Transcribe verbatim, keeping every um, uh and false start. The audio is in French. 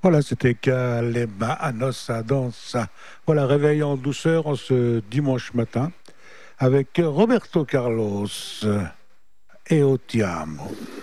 Voilà, c'était Kalema Anossa Dansa. Voilà, réveil en douceur en ce dimanche matin avec Roberto Carlos et Otiamo.